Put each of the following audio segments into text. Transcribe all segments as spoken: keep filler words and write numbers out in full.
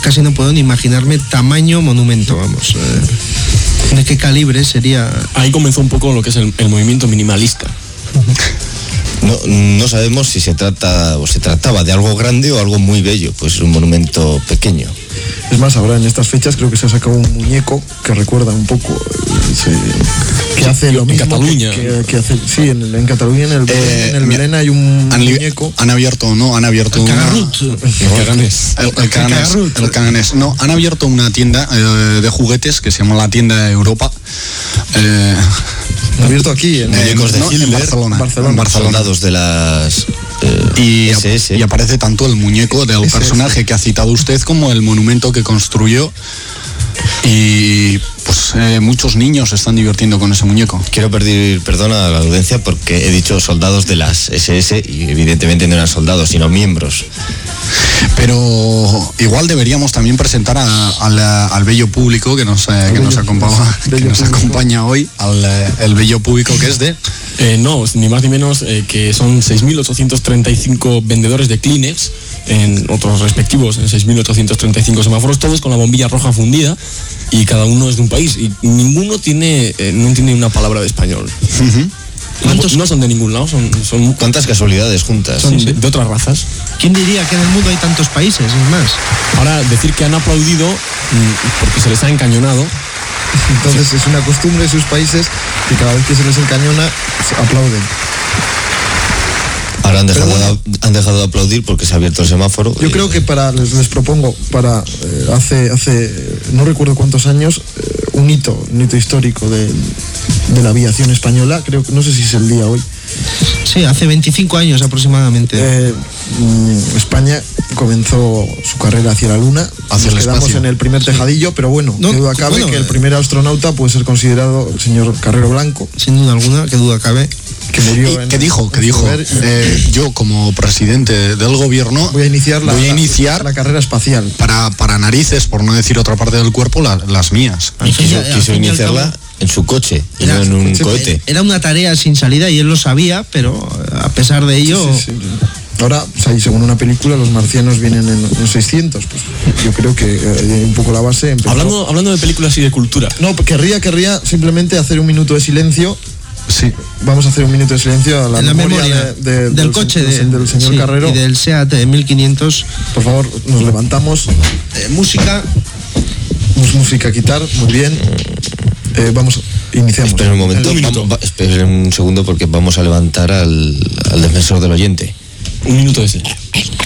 casi no puedo ni imaginarme tamaño monumento, vamos. Eh, ¿De qué calibre sería? Ahí comenzó un poco lo que es el, el movimiento minimalista. No, no sabemos si se trata o se trataba de algo grande o algo muy bello, pues un monumento pequeño. Es más, ahora en estas fechas creo que se ha sacado un muñeco que recuerda un poco, eh, se, que hace sí, lo mismo en Cataluña. Que, que, que hace, sí, en, en Cataluña, en el, Eh, en el Belén hay un han, muñeco. Han abierto, ¿no? Han abierto El una... Cagarrut. El Caganés. El, el Caganés, el Caganés. No, han abierto una tienda eh, de juguetes que se llama la Tienda Europa. Eh, Han abierto aquí, en, Muñecos de no, en Hitler, Barcelona. Barcelona. En Barcelona. Soldados de las eh, Y, ese ese. y aparece tanto el muñeco del Ese personaje que ha citado usted como el monumento que construyó. Y pues eh, muchos niños se están divirtiendo con ese muñeco. Quiero pedir perdón a la audiencia porque he dicho soldados de las ese ese y evidentemente no eran soldados, sino miembros. Pero igual deberíamos también presentar a- a la- al bello público que nos, eh, que nos, acompaña, que bello nos público. acompaña hoy, al eh, el bello público que es de... Eh, no, ni más ni menos eh, que son seis mil ochocientos treinta y cinco vendedores de Kleenex en otros respectivos seis mil ochocientos treinta y cinco semáforos, todos con la bombilla roja fundida, y cada uno es de un país y ninguno tiene eh, no tiene una palabra de español. Ujú. ¿Cuántos? No son de ningún lado, son, son, ¿Cuántas casualidades juntas? son de, de otras razas. ¿Quién diría que en el mundo hay tantos países? Es más, Ahora, decir que han aplaudido mm, porque se les ha encañonado. Entonces es una costumbre de sus países que cada vez que se les encañona se aplauden. Ahora han dejado, Pero bueno. de, han dejado de aplaudir porque se ha abierto el semáforo. Yo y- creo que para les, les propongo para eh, hace hace eh, no recuerdo cuántos años eh, un hito un hito histórico de, de la aviación española, creo que no sé si es el día hoy. sí, hace veinticinco años aproximadamente. Eh, mm, España comenzó su carrera hacia la Luna. Hacia Nos el quedamos espacio. en el primer tejadillo, pero bueno, No, qué duda cabe bueno, que el eh, primer astronauta puede ser considerado el señor Carrero Blanco, Sin duda alguna, qué duda cabe. que murió ¿Y en qué dijo? ¿Qué en dijo? Fover, y Eh, yo como presidente del gobierno voy a iniciar la, voy a la- iniciar la carrera espacial. para, para narices, por no decir otra parte del cuerpo, la- las mías. Y quiso, Al fin y- al quiso fin y al iniciarla cabo, en su coche y Era- no en un coche- cohete. Era una tarea sin salida y él lo sabía, pero a pesar de ello, Sí, sí, sí. Ahora, o sea, y según una película, los marcianos vienen en, en seiscientos. Pues yo creo que eh, un poco la base. empezó- Hablando, hablando de películas y de cultura. No, querría, querría simplemente hacer un minuto de silencio. Sí. Vamos a hacer un minuto de silencio a la, en la memoria, memoria de- de- del, del, coche del, de- del señor sí, Carrero. y del SEAT mil quinientos. Por favor, nos levantamos. Eh, música. Mus- música a quitar, muy bien. Eh, vamos, iniciamos. Espera un momento, El- vamos- va- esperen un segundo porque vamos a levantar al, al defensor del oyente. Un minuto de silencio.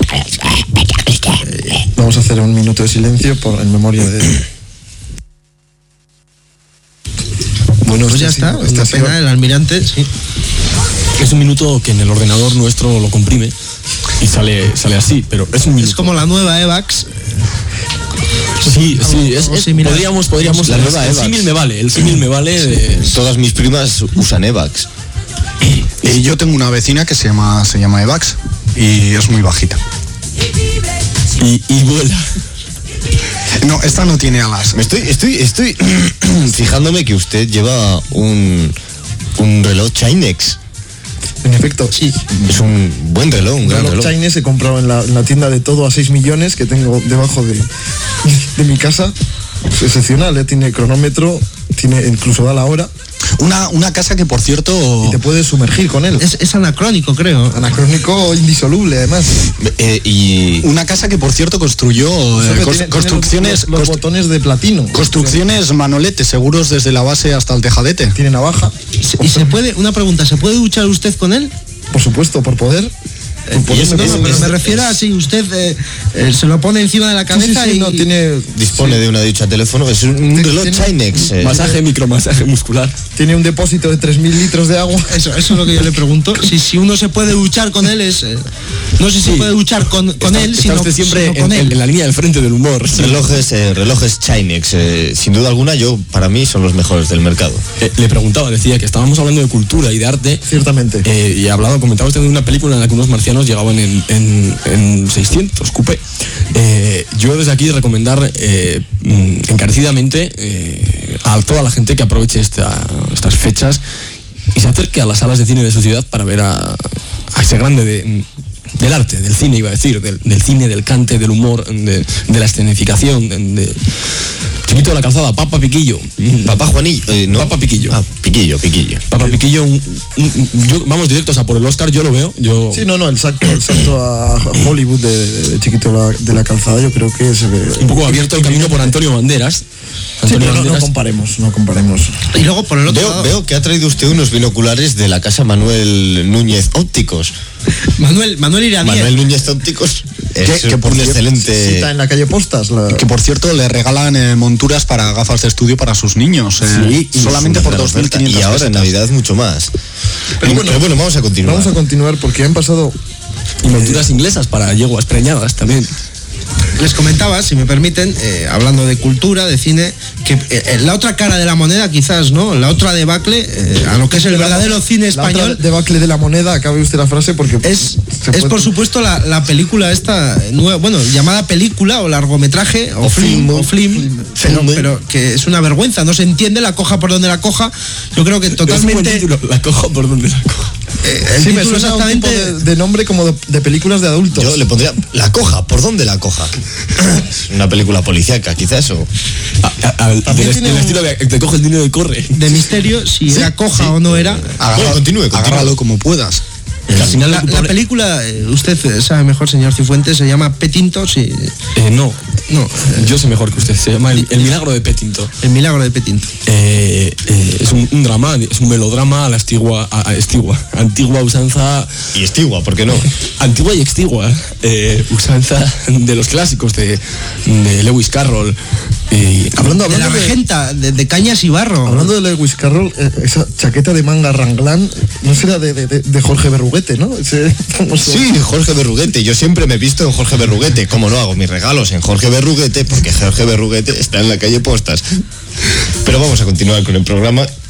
Vamos a hacer un minuto de silencio por, en memoria de. Bueno, Pues ya este está, ha sido- este una ha sido- pena, el almirante, sí. Es un minuto que en el ordenador nuestro lo comprime y sale, sale así, pero es un minuto. Es como la nueva EVAX. Sí, sí, es, algo es- similar. podríamos, podríamos, La el, nueva el Evax. símil me vale, el símil me vale de... Todas mis primas usan EVAX. Y yo tengo una vecina que se llama, se llama Evax y es muy bajita. Y, y vuela. No, esta no tiene alas. Me estoy, estoy, estoy fijándome que usted lleva un, un reloj Chinex. En efecto, Sí. Es un buen reloj, un un gran reloj reloj. Chinese se compró en la, en la tienda de todo a seis millones que tengo debajo de, de mi casa. Es excepcional, ¿eh? Tiene cronómetro, tiene incluso da la hora Una, una casa que, por cierto, y te puedes sumergir con él. Es, es anacrónico, creo. Anacrónico indisoluble, además. Eh, y una casa que, por cierto, construyó eh, Eso que cos- tiene- tiene construcciones, los, los cos- botones de platino. construcciones Manolete, seguros desde la base hasta el tejadete. Tiene navaja, Se- Y se puede, una pregunta, ¿se puede duchar usted con él? por supuesto, por poder. Por poder Y eso, me no, puedo- no, pero me refiero a si usted eh, eh, se lo pone encima de la Sí, cabeza sí, sí, y... no, tiene, dispone de una ducha teléfono. Es un, un Tiene- reloj tiene- Chinex. eh. Masaje, micromasaje muscular. tiene un depósito de tres mil litros de agua. Eso, eso es lo que yo le pregunto. Si, si uno se puede duchar con él es... eh, no sé si se puede duchar con, con Está- él, está sino, usted siempre sino con en, él. en la línea del frente del humor. Relojes, eh, relojes Chinex. eh, sin duda alguna, yo para mí son los mejores del mercado. Eh, le preguntaba, decía que estábamos hablando de cultura y de arte. Ciertamente. Eh, y hablaba, comentaba usted de una película en la que unos marcianos llegaban en, en, en seiscientos, coupé. Eh, yo desde aquí recomendar eh, mm, encarecidamente eh, a toda la gente que aproveche esta, estas fechas y se acerque a las salas de cine de su ciudad para ver a, a ese grande de, del arte, del cine, iba a decir, del, del cine, del cante, del humor, de, de la escenificación, de, de Chiquito de la Calzada, Papa Piquillo. Papá Juanillo, eh, no. Papa Piquillo. Ah, Piquillo, Piquillo. Papa Piquillo, un, un, yo, vamos directos a por el Oscar, yo lo veo. Yo... Sí, no, no, el salto, el salto a Hollywood de, de, de Chiquito de la, de la Calzada, yo creo que se ve. Un poco abierto el camino por Antonio Banderas. Sí, pero no, no comparemos, no comparemos. Y luego por el otro Veo, lado, veo que ha traído usted unos binoculares de la casa Manuel Núñez Ópticos. Manuel, Manuel Iraní. Manuel Núñez Ópticos es que por un cierto, excelente... Cita en la calle Postas. La... Que por cierto le regalan eh, monturas para gafas de estudio para sus niños. Eh, Sí, y solamente es una por gran dos mil oferta. quinientas Y ahora en pesetas. Navidad mucho más. Pero bueno, pero bueno, vamos a continuar. Vamos a continuar porque han pasado. Y monturas inglesas para yeguas preñadas también. Les comentaba, si me permiten, eh, hablando de cultura, de cine, que eh, la otra cara de la moneda, quizás, ¿no? La otra debacle, eh, a lo que es el verdadero cine La otra español, debacle de la moneda, acabe usted la frase porque. es, se es puede- por supuesto la, la película esta, nueva, bueno, llamada película o largometraje, o, O film, film, o film, pero, film. pero que es una vergüenza, no se entiende, la coja por donde la coja. Yo creo que Es un buen totalmente... título, la cojo por donde la cojo. eh, el Sí, me título suena a un tipo exactamente... de, de nombre como de, de películas de adultos. Yo le pondría La Coja, ¿por dónde La Coja? Una película policíaca, quizás, o... A- a- a- del, También tiene del un- estilo de te coge el dinero y corre. de misterio, si era coja sí. o no era. Bueno, continúe, continúe. Agárralo como puedas. Al final La, el la culpable- película, eh, usted eh, sabe mejor, señor Cifuentes, se llama Petinto, sí, Eh, no, no, eh, yo sé mejor que usted. Se llama El, El Milagro de Petinto. El milagro de Petinto. Eh, eh, es un, un drama, es un melodrama a la estigua, a, a estigua, antigua usanza, Y Estigua, ¿por qué no? antigua y extigua, eh, usanza de los clásicos de, de Lewis Carroll. Y Hablando, De la hablando de, regenta, de, de Cañas y Barro. hablando de Lewis Carroll, eh, esa chaqueta de manga Ranglán, no será de, de, de- de Jorge Berruguete, ¿no? Ese- no sé. Sí, Jorge Berruguete. Yo siempre me he visto en Jorge Berruguete. ¿Cómo no hago mis regalos en Jorge Berruguete? Porque Jorge Berruguete está en la calle Postas. Pero vamos a continuar con el programa.